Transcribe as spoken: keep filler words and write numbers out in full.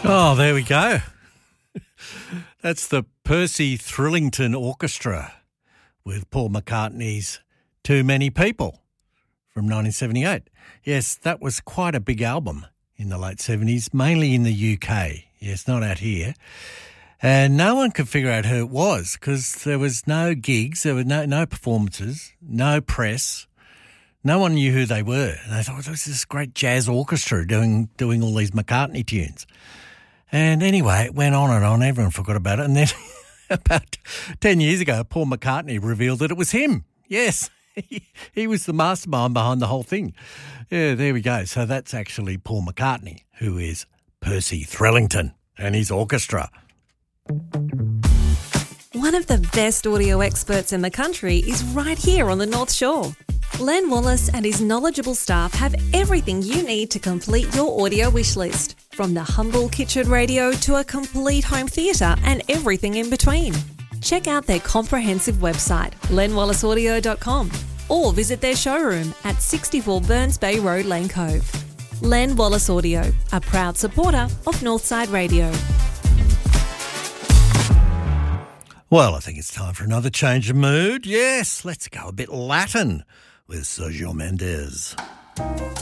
Oh, there we go. That's the Percy Thrillington Orchestra with Paul McCartney's Too Many People from nineteen seventy-eight. Yes, that was quite a big album in the late seventies, mainly in the U K. Yes, not out here. And no one could figure out who it was because there was no gigs, there were no, no performances, no press. No one knew who they were. And they thought, oh, this is this great jazz orchestra doing doing all these McCartney tunes. And anyway, it went on and on. Everyone forgot about it. And then about ten years ago, Paul McCartney revealed that it was him. Yes, he, he was the mastermind behind the whole thing. Yeah, there we go. So that's actually Paul McCartney, who is Percy Thrillington and his orchestra. One of the best audio experts in the country is right here on the North Shore. Len Wallace and his knowledgeable staff have everything you need to complete your audio wish list, from the humble kitchen radio to a complete home theatre and everything in between. Check out their comprehensive website, len wallace audio dot com, or visit their showroom at sixty-four Burns Bay Road, Lane Cove. Len Wallace Audio, a proud supporter of Northside Radio. Well, I think it's time for another change of mood. Yes, let's go a bit Latin with Sergio Mendes.